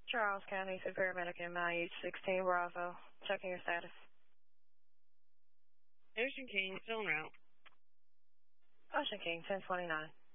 Charles County Superior Medic MIH 16 Bravo. Checking your status. Ocean King, still en route. Ocean King 1029.